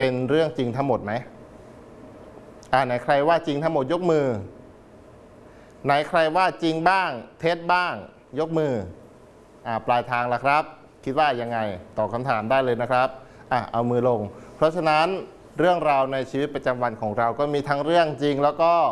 เป็นเรื่องจริงทั้งหมดไหมไหนใครว่าจริงทั้งหมดยกมือไหนใครว่าจริงบ้างเท็จบ้างยกมือปลายทางละครับคิดว่ายังไงตอบคำถามได้เลยนะครับเอามือลงเพราะฉะนั้นเรื่องราวในชีวิตประจำวันของเราก็มีทั้งเรื่องจริงแล้วก็